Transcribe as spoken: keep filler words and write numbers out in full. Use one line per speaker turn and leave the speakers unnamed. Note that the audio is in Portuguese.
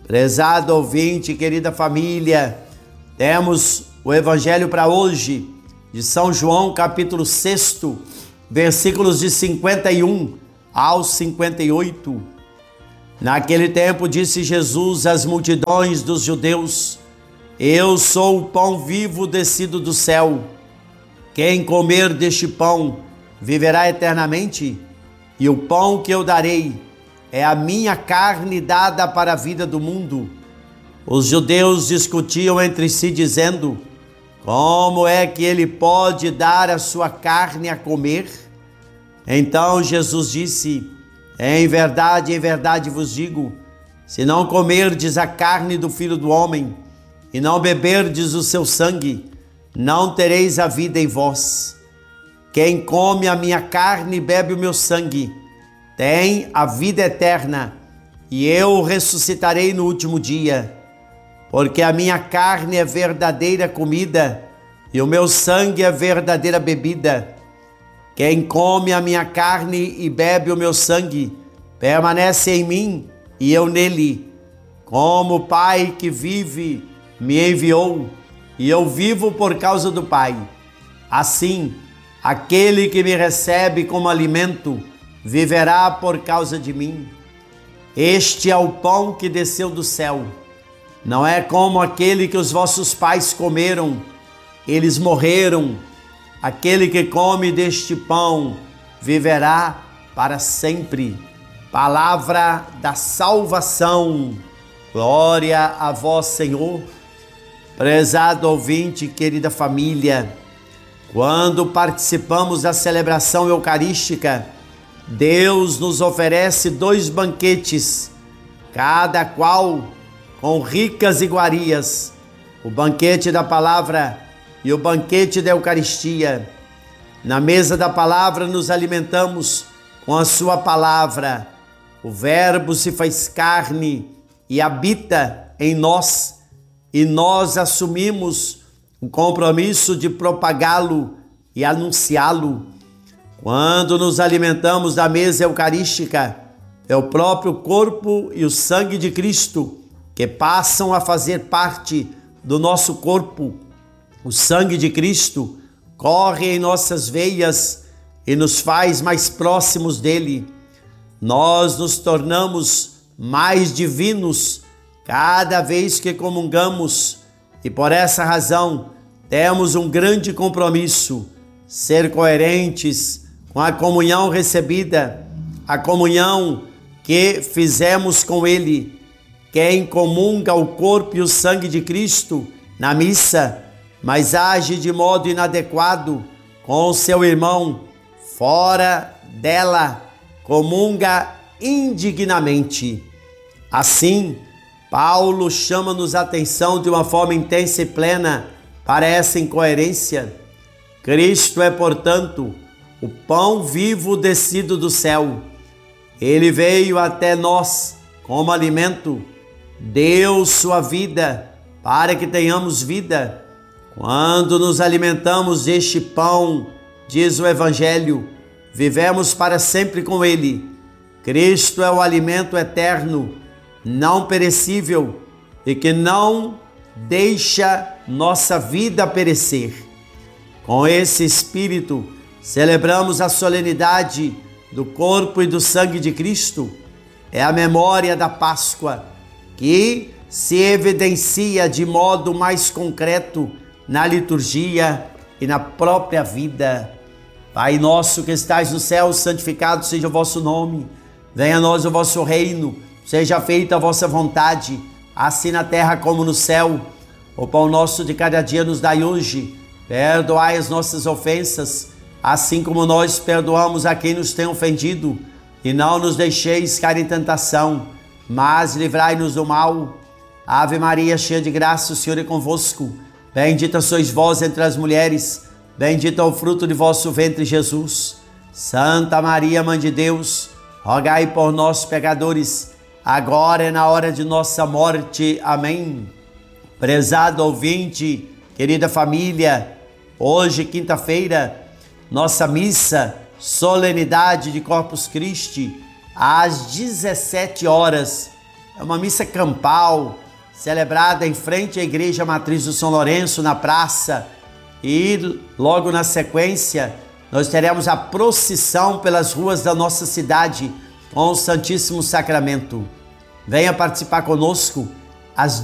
Prezado ouvinte, querida família, temos o Evangelho para hoje, de São João, capítulo seis, versículos de cinquenta e um ao cinquenta e oito. Naquele tempo disse Jesus às multidões dos judeus: Eu sou o pão vivo descido do céu. Quem comer deste pão viverá eternamente, e o pão que eu darei é a minha carne dada para a vida do mundo. Os judeus discutiam entre si, dizendo: Como é que ele pode dar a sua carne a comer? Então Jesus disse: Em verdade, em verdade vos digo, se não comerdes a carne do Filho do Homem e não beberdes o seu sangue, não tereis a vida em vós. Quem come a minha carne e bebe o meu sangue tem a vida eterna, e eu o ressuscitarei no último dia. Porque a minha carne é verdadeira comida e o meu sangue é verdadeira bebida. Quem come a minha carne e bebe o meu sangue permanece em mim e eu nele. Como o Pai que vive me enviou, e eu vivo por causa do Pai, assim aquele que me recebe como alimento viverá por causa de mim. Este é o pão que desceu do céu. Não é como aquele que os vossos pais comeram, eles morreram. Aquele que come deste pão viverá para sempre. Palavra da salvação. Glória a vós, Senhor. Prezado ouvinte, querida família, quando participamos da celebração eucarística, Deus nos oferece dois banquetes, cada qual com ricas iguarias, o banquete da palavra e o banquete da Eucaristia. Na mesa da palavra nos alimentamos com a sua palavra. O Verbo se faz carne e habita em nós, e nós assumimos o compromisso de propagá-lo e anunciá-lo. Quando nos alimentamos da mesa eucarística, é o próprio corpo e o sangue de Cristo que passam a fazer parte do nosso corpo. O sangue de Cristo corre em nossas veias e nos faz mais próximos dele. Nós nos tornamos mais divinos cada vez que comungamos, e por essa razão temos um grande compromisso: ser coerentes com a comunhão recebida, a comunhão que fizemos com Ele. Quem comunga o corpo e o sangue de Cristo na missa, mas age de modo inadequado com o seu irmão fora dela, comunga indignamente. Assim, Paulo chama-nos a atenção de uma forma intensa e plena para essa incoerência. Cristo é, portanto, o pão vivo descido do céu. Ele veio até nós como alimento, deu sua vida para que tenhamos vida. Quando nos alimentamos deste pão, diz o Evangelho, vivemos para sempre com Ele. Cristo é o alimento eterno, não perecível, e que não deixa nossa vida perecer. Com esse espírito, celebramos a solenidade do corpo e do sangue de Cristo. É a memória da Páscoa, que se evidencia de modo mais concreto na liturgia e na própria vida. Pai nosso que estais no céu, santificado seja o vosso nome. Venha a nós o vosso reino, seja feita a vossa vontade, assim na terra como no céu. O pão nosso de cada dia nos dai hoje. Perdoai as nossas ofensas, assim como nós perdoamos a quem nos tem ofendido. E não nos deixeis cair em tentação, mas livrai-nos do mal. Ave Maria, cheia de graça, o Senhor é convosco. Bendita sois vós entre as mulheres, bendito é o fruto de vosso ventre, Jesus. Santa Maria, Mãe de Deus, rogai por nós, pecadores, agora e na hora de nossa morte. Amém. Prezado ouvinte, querida família, hoje, quinta-feira, nossa missa, solenidade de Corpus Christi, às dezessete horas. É uma missa campal, celebrada em frente à Igreja Matriz do São Lourenço, na praça. E logo na sequência, nós teremos a procissão pelas ruas da nossa cidade com o Santíssimo Sacramento. Venha participar conosco às